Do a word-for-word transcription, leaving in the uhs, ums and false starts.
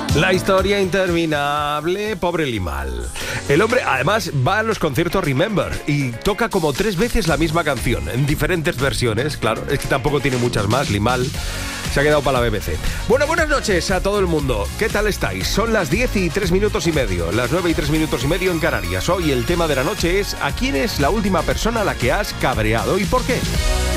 La historia interminable, pobre Limahl. El hombre, además, va a los conciertos Remember y toca como tres veces la misma canción, en diferentes versiones, claro. Es que tampoco tiene muchas más, Limahl. Se ha quedado para la B B C. Bueno, buenas noches a todo el mundo. ¿Qué tal estáis? Son las diez y tres minutos y medio, las nueve y tres minutos y medio en Canarias. Hoy el tema de la noche es: ¿a quién es la última persona a la que has cabreado y por qué?